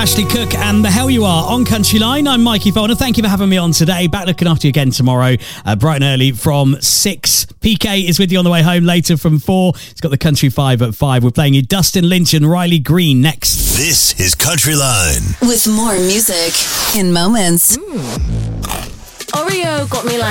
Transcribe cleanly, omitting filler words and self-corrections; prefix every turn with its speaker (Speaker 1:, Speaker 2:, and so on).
Speaker 1: Ashley Cook and The Hell You Are on Country Line. I'm Mikey Folner. Thank you for having me on today. Back looking after you again tomorrow, bright and early from 6. PK is with you on the way home later from 4. He's got the Country 5 at 5. We're playing you Dustin Lynch and Riley Green next.
Speaker 2: This is Country Line.
Speaker 3: With more music in moments.
Speaker 4: Oreo got me like